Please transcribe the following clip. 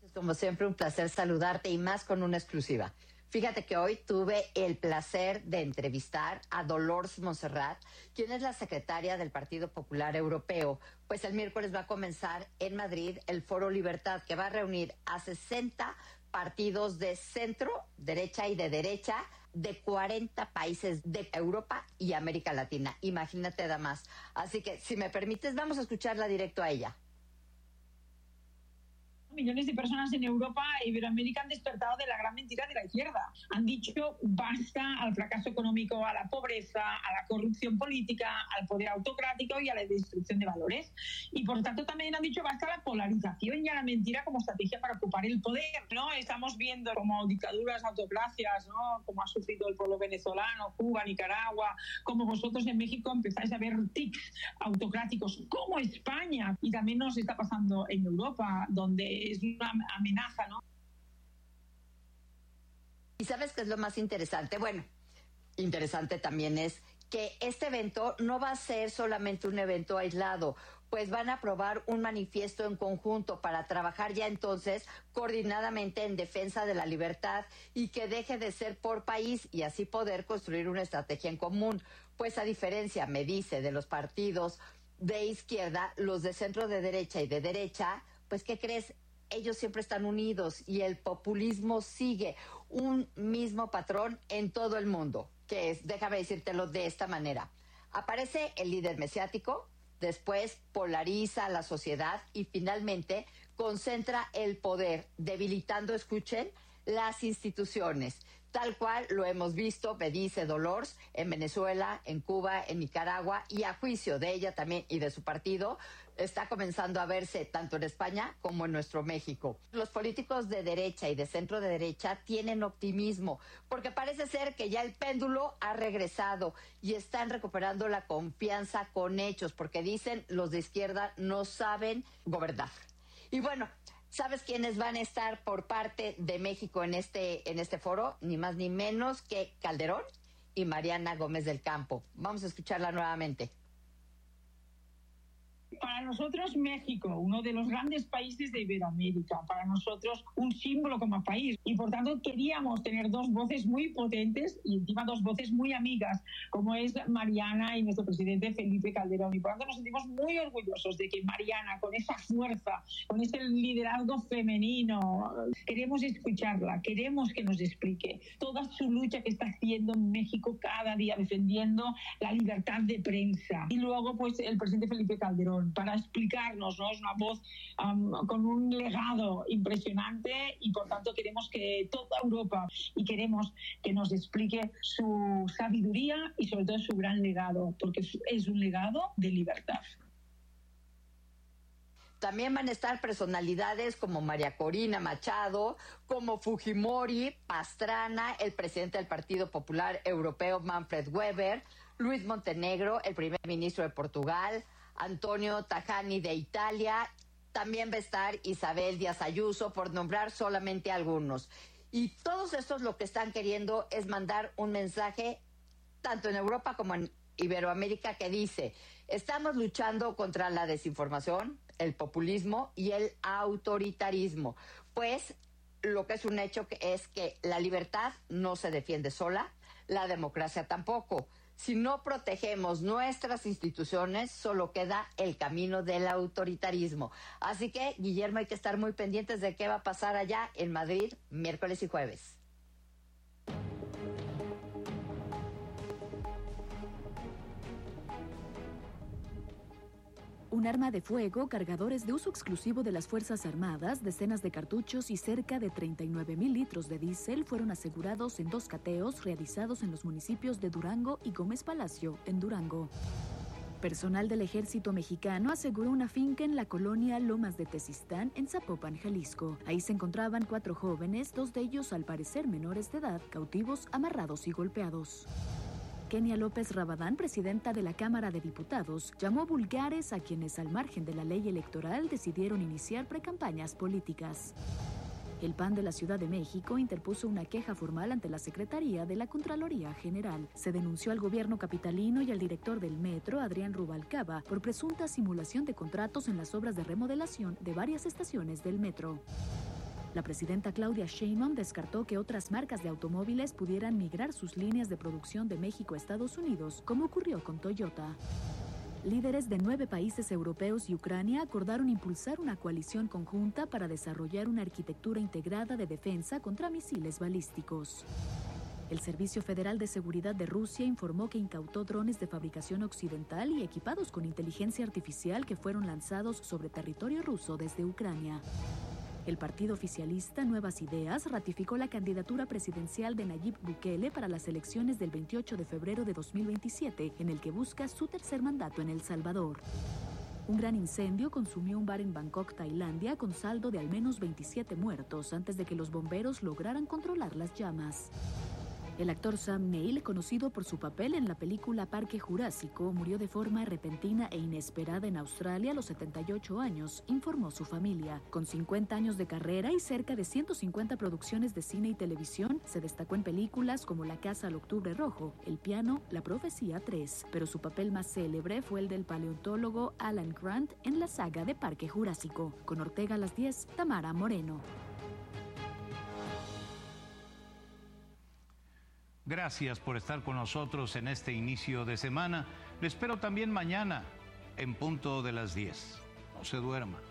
Como siempre, un placer saludarte y más con una exclusiva. Fíjate que hoy tuve el placer de entrevistar a Dolors Montserrat, quien es la secretaria del Partido Popular Europeo. Pues el miércoles va a comenzar en Madrid el Foro Libertad, que va a reunir a 60 partidos de centro, derecha y de derecha, de 40 países de Europa y América Latina. Imagínate nada más. Así que, si me permites, vamos a escucharla directo a ella. Millones de personas en Europa e Iberoamérica han despertado de la gran mentira de la izquierda. Han dicho basta al fracaso económico, a la pobreza, a la corrupción política, al poder autocrático y a la destrucción de valores. Y por tanto también han dicho basta a la polarización y a la mentira como estrategia para ocupar el poder, ¿no? Estamos viendo como dictaduras, autocracias, ¿no? Como ha sufrido el pueblo venezolano, Cuba, Nicaragua, como vosotros en México empezáis a ver tics autocráticos, como España. Y también nos está pasando en Europa, donde es una amenaza, ¿no? ¿Y sabes qué es lo más interesante? Bueno, interesante también es que este evento no va a ser solamente un evento aislado, pues van a aprobar un manifiesto en conjunto para trabajar ya entonces coordinadamente en defensa de la libertad y que deje de ser por país y así poder construir una estrategia en común. Pues a diferencia, me dice, de los partidos de izquierda, los de centro de derecha y de derecha, pues ¿qué crees? Ellos siempre están unidos y el populismo sigue un mismo patrón en todo el mundo, que es, déjame decírtelo de esta manera, aparece el líder mesiático, después polariza a la sociedad y finalmente concentra el poder, debilitando, escuchen, las instituciones. Tal cual lo hemos visto, me dice Dolors, en Venezuela, en Cuba, en Nicaragua, y a juicio de ella también y de su partido, está comenzando a verse tanto en España como en nuestro México. Los políticos de derecha y de centro de derecha tienen optimismo, porque parece ser que ya el péndulo ha regresado y están recuperando la confianza con hechos, porque dicen los de izquierda no saben gobernar. Y bueno, ¿sabes quiénes van a estar por parte de México en este foro? Ni más ni menos que Calderón y Mariana Gómez del Campo. Vamos a escucharla nuevamente. Para nosotros México, uno de los grandes países de Iberoamérica, para nosotros un símbolo como país y por tanto queríamos tener dos voces muy potentes y encima dos voces muy amigas como es Mariana y nuestro presidente Felipe Calderón, y por tanto nos sentimos muy orgullosos de que Mariana, con esa fuerza, con ese liderazgo femenino, queremos escucharla, queremos que nos explique toda su lucha que está haciendo en México cada día defendiendo la libertad de prensa. Y luego pues el presidente Felipe Calderón para explicarnos, ¿no? Es una voz con un legado impresionante y por tanto queremos que toda Europa y queremos que nos explique su sabiduría y sobre todo su gran legado, porque es un legado de libertad. También van a estar personalidades como María Corina Machado, como Fujimori, Pastrana, el presidente del Partido Popular Europeo Manfred Weber, Luis Montenegro, el primer ministro de Portugal, Antonio Tajani de Italia, también va a estar Isabel Díaz Ayuso, por nombrar solamente algunos. Y todos estos lo que están queriendo es mandar un mensaje, tanto en Europa como en Iberoamérica, que dice, estamos luchando contra la desinformación, el populismo y el autoritarismo. Pues lo que es un hecho es que la libertad no se defiende sola, la democracia tampoco. Si no protegemos nuestras instituciones, solo queda el camino del autoritarismo. Así que, Guillermo, hay que estar muy pendientes de qué va a pasar allá en Madrid, miércoles y jueves. Un arma de fuego, cargadores de uso exclusivo de las Fuerzas Armadas, decenas de cartuchos y cerca de 39,000 litros de diésel fueron asegurados en 2 cateos realizados en los municipios de Durango y Gómez Palacio, en Durango. Personal del Ejército Mexicano aseguró una finca en la colonia Lomas de Tezistán, en Zapopan, Jalisco. Ahí se encontraban 4 jóvenes, 2 de ellos al parecer menores de edad, cautivos, amarrados y golpeados. Kenia López Rabadán, presidenta de la Cámara de Diputados, llamó vulgares a quienes al margen de la ley electoral decidieron iniciar precampañas políticas. El PAN de la Ciudad de México interpuso una queja formal ante la Secretaría de la Contraloría General. Se denunció al gobierno capitalino y al director del metro, Adrián Rubalcaba, por presunta simulación de contratos en las obras de remodelación de varias estaciones del metro. La presidenta Claudia Sheinbaum descartó que otras marcas de automóviles pudieran migrar sus líneas de producción de México a Estados Unidos, como ocurrió con Toyota. Líderes de 9 países europeos y Ucrania acordaron impulsar una coalición conjunta para desarrollar una arquitectura integrada de defensa contra misiles balísticos. El Servicio Federal de Seguridad de Rusia informó que incautó drones de fabricación occidental y equipados con inteligencia artificial que fueron lanzados sobre territorio ruso desde Ucrania. El partido oficialista Nuevas Ideas ratificó la candidatura presidencial de Nayib Bukele para las elecciones del 28 de febrero de 2027, en el que busca su tercer mandato en El Salvador. Un gran incendio consumió un bar en Bangkok, Tailandia, con saldo de al menos 27 muertos, antes de que los bomberos lograran controlar las llamas. El actor Sam Neill, conocido por su papel en la película Parque Jurásico, murió de forma repentina e inesperada en Australia a los 78 años, informó su familia. Con 50 años de carrera y cerca de 150 producciones de cine y televisión, se destacó en películas como La Casa al Octubre Rojo, El Piano, La Profecía 3, pero su papel más célebre fue el del paleontólogo Alan Grant en la saga de Parque Jurásico. Con Ortega a las 10, Tamara Moreno. Gracias por estar con nosotros en este inicio de semana. Le espero también mañana en punto de las 10. No se duerma.